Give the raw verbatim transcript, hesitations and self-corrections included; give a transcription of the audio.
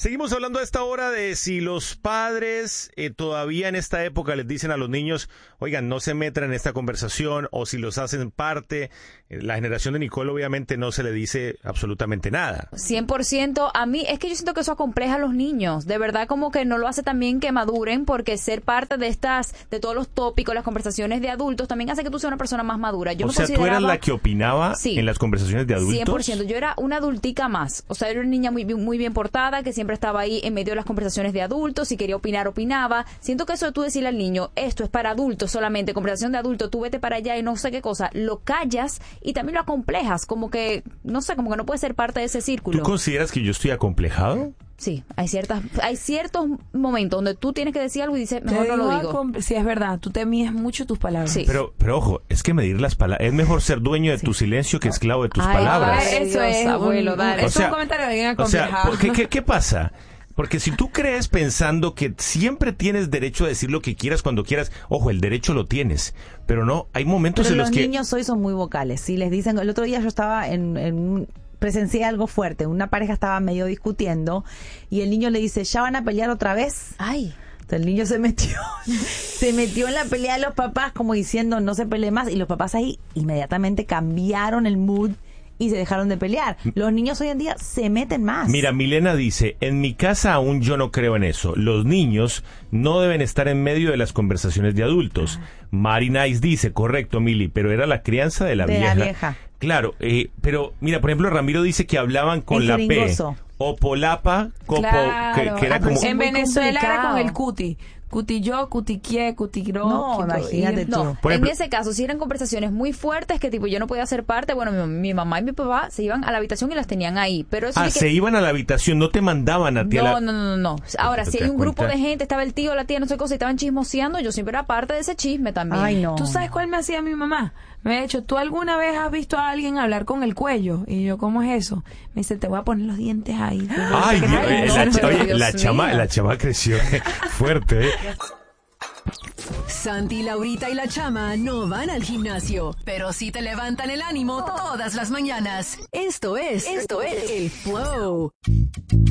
Seguimos hablando a esta hora de si los padres eh, todavía en esta época les dicen a los niños, oigan, no se metan en esta conversación, o si los hacen parte. Eh, la generación de Nicole obviamente no se le dice absolutamente nada. cien por ciento. A mí es que yo siento que eso acompleja a los niños. De verdad, como que no lo hace también que maduren, porque ser parte de estas, de todos los tópicos, las conversaciones de adultos, también hace que tú seas una persona más madura. Yo o me sea, consideraba... ¿tú eras la que opinaba sí, en las conversaciones de adultos? cien por ciento. Yo era una adultica más. O sea, era una niña muy, muy bien portada, que siempre estaba ahí en medio de las conversaciones de adultos. Si quería opinar, opinaba. Siento que eso de tú decirle al niño, esto es para adultos solamente, conversación de adultos, tú vete para allá y no sé qué cosa, lo callas y también lo acomplejas, como que, no sé, como que no puedes ser parte de ese círculo. ¿Tú consideras que yo estoy acomplejado? Sí, hay ciertas, hay ciertos momentos donde tú tienes que decir algo y dices, mejor no lo digo. Sí, es verdad, tú te mides mucho tus palabras. Sí. Pero, pero ojo, es que medir las palabras, es mejor ser dueño de sí. tu silencio que esclavo de tus Ay, palabras. Ay, eso es, abuelo, dale. O sea, es un comentario bien acomplejado. O sea, ¿qué, qué, ¿qué pasa? Porque si tú crees pensando que siempre tienes derecho a decir lo que quieras cuando quieras, ojo, el derecho lo tienes, pero no, hay momentos pero en los, los que... los niños hoy son muy vocales. Si les dicen, el otro día yo estaba en, en presencié algo fuerte, una pareja estaba medio discutiendo y el niño le dice, ¿ya van a pelear otra vez? Ay. Entonces el niño se metió, se metió en la pelea de los papás como diciendo, no se pelee más, y los papás ahí inmediatamente cambiaron el mood y se dejaron de pelear. Los niños hoy en día se meten más. Mira, Milena dice, en mi casa aún yo no creo en eso. Los niños no deben estar en medio de las conversaciones de adultos. Ah. Mari Nice dice, correcto, Mili, pero era la crianza de la de vieja. La vieja. Claro, eh, pero mira, por ejemplo, Ramiro dice que hablaban con el la jeringoso. P. O polapa, copo, claro. que, que era como... En Venezuela era con el cuti. Cuti yo, cuti quie, cuti gro. No, imagínate tú. No, en ese caso, si eran conversaciones muy fuertes que tipo yo no podía ser parte, bueno, mi, mi mamá y mi papá se iban a la habitación y las tenían ahí. Pero eso ah, que... se iban a la habitación, no te mandaban a ti no, a la... No, no, no, no. Ahora, si hay un grupo de gente, estaba el tío, la tía, no sé qué cosa, y estaban chismoseando, yo siempre era parte de ese chisme también. Ay, no. ¿Tú sabes cuál me hacía mi mamá? Me ha dicho, ¿tú alguna vez has visto a alguien hablar con el cuello? Y yo, ¿cómo es eso? Me dice, te voy a poner los dientes ahí. Ay, Dios, Ay, la, no, oye, Dios la chama, la chama creció fuerte, ¿eh? Santi, Laurita y la Chama no van al gimnasio, pero sí te levantan el ánimo todas las mañanas. Esto es, esto es el Flow.